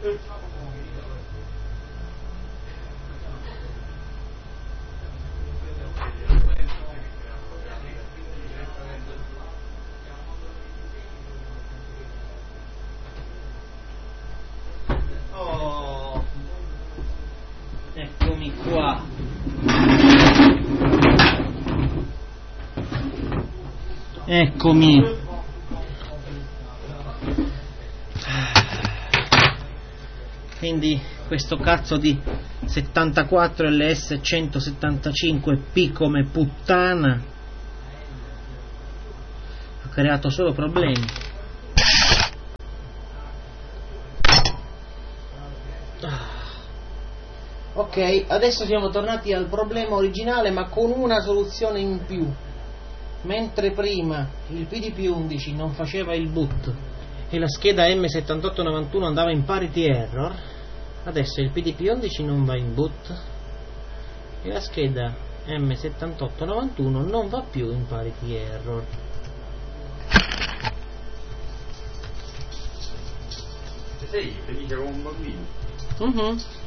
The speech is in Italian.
Oh, eccomi qua. Eccomi. Quindi questo cazzo di 74 LS 175P come puttana ha creato solo problemi. Ok, adesso siamo tornati al problema originale, ma con una soluzione in più. Mentre prima il PDP-11 non faceva il boot e la scheda M7891 andava in parity error, adesso il PDP-11 non va in boot e la scheda M7891 non va più in parity error. Sei felice come un bambino.